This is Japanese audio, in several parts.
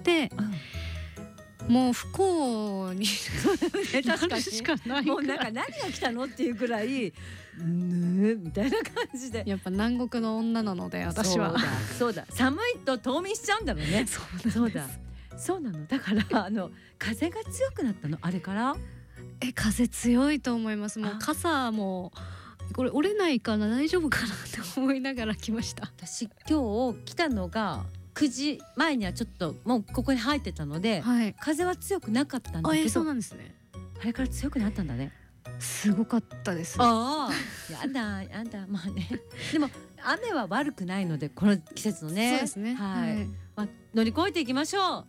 て、もう不幸になるしかない。 もうなんか何が来たのっていうくらいみたいな感じで、 やっぱ南国の女なので私はそうだ寒いと冬眠しちゃうんだろうね。そうなの。だから風が強くなったのあれから。 風強いと思います。もう傘もこれ折れないかな、大丈夫かなって思いながら来ました。 私今日来たのが9時前にはちょっともうここに入ってたので、風は強くなかったんだけど、 そうなんですね。 あれから強くなったんだね。 すごかったです。 やだまあねでも雨は悪くないのでこの季節のね。 そうですね。 乗り越えていきましょう。 はい、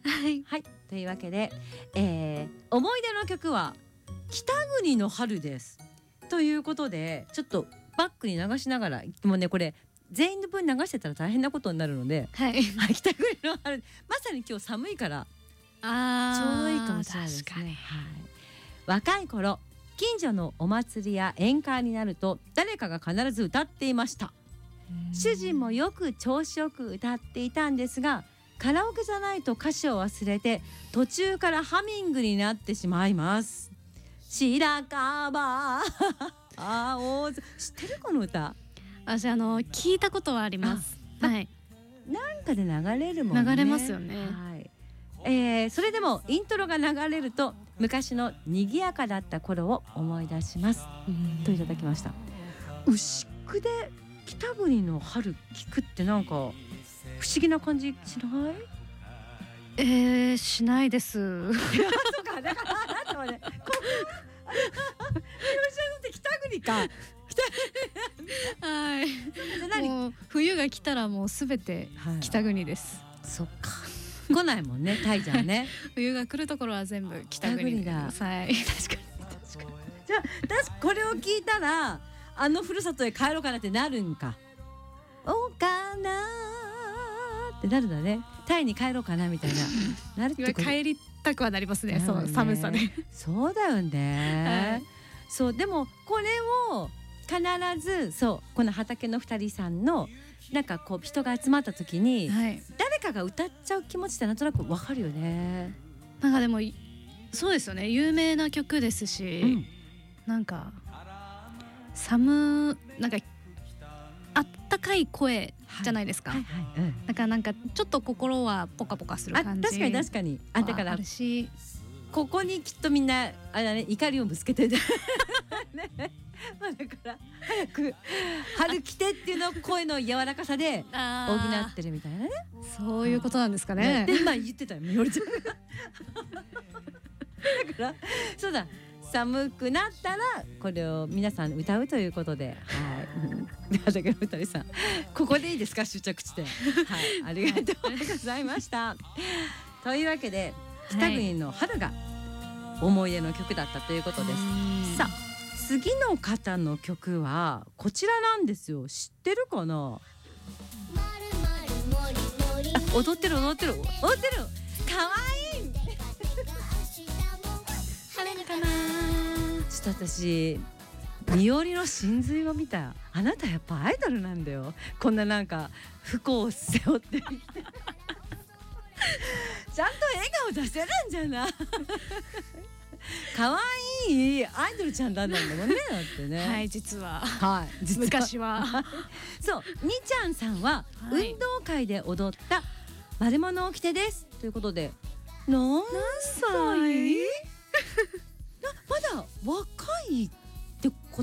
というわけで、思い出の曲は北国の春ですということで、ちょっとバックに流しながら、もうねこれ全員の分流してたら大変なことになるので、北国の春、まさに今日寒いからちょうどいいかもしれないですね。若い頃近所のお祭りや宴会になると誰かが必ず歌っていました。主人もよく調子よく歌っていたんですが、カラオケじゃないと歌詞を忘れて途中からハミングになってしまいます。白樺青空、知ってるこの歌？ 私聞いたことはあります。なんかで流れるもんね。 流れますよね。 それでもイントロが流れると昔の賑やかだった頃を思い出しますといただきました。牛久で北国の春聞くってなんか不思議な感じしない？ しないです。 そうか、だからあなたはね、北国か。 もう冬が来たらもうすべて北国です。 そっか。来ないもんね、タイじゃんね。 冬が来るところは全部北国だ。確かに。 じゃあこれを聞いたらふるさとへ帰ろうかなってなるんか。おかなってなるんだね。タイに帰ろうかなみたいな。なるって帰りたくはなりますね。そう寒さで。 そうだよね。そうでもこれを必ずこの畑の2人さんのなんかこう人が集まった時に、誰かが歌っちゃう気持ちってなんとなくわかるよね。 なんかでもそうですよね。有名な曲ですし、なんかなんかあったかい声じゃないですか。なんかちょっと心はポカポカする感じ。 確かに。だからここにきっとみんな怒りをぶつけてる。だから早く春来てっていうのを声の柔らかさで補ってるみたいなね。 そういうことなんですかね。 で今言ってたよ、みおりちゃんが。だからそうだ、寒くなったらこれを皆さん歌うということで、だけど2人さんここでいいですか、終着地点。ありがとうございました。というわけで北国の春が思い出の曲だったということです。さあ次の方の曲はこちらなんですよ。知ってるかな？踊ってるかわいい。 かな。 ちょっと私みおりの真髄を見た。あなたやっぱアイドルなんだよ。こんななんか不幸を背負ってちゃんと笑顔出せるんじゃない？可愛いアイドルちゃんだったんだもんね。だってね。 実は。 昔は。そう、にちゃんさんは運動会で踊った丸物を着てですということで、何歳？まだ若いってこと？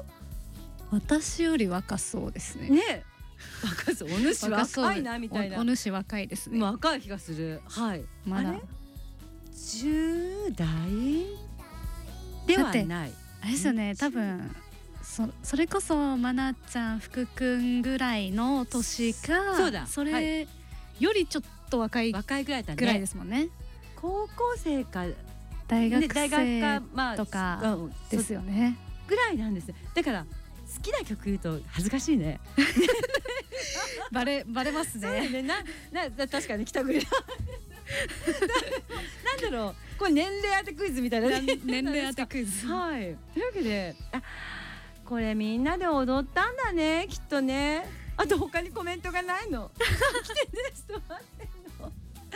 私より若そうですね。 ね、若そう。お主若いなみたいな。 お主若いですね。 若い気がする。 まだ 10代ではない。 あれですよね。多分それこそまなちゃん福くんぐらいの年か。 そうだ。 それよりちょっと若いぐらいですもんね。 高校生か大学生とかですよね。 ぐらいなんです。だから好きな曲言うと恥ずかしいね。 バレますね。 確かに北国。なんだろう、これ年齢当てクイズみたいな。 年齢当てクイズ。 というわけでこれみんなで踊ったんだね、きっとね。あと他にコメントがないの。来てですと待って。